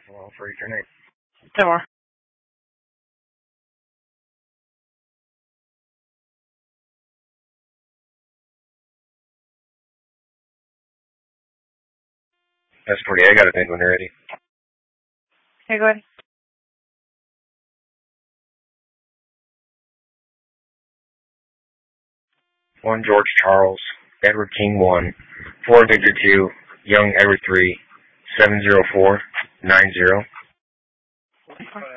Buffalo for your name. Sure. S40, I got a big one already. Okay, go ahead. 1 George Charles, Edward King 1, 4 Victor 2, Young Edward 3, 70490.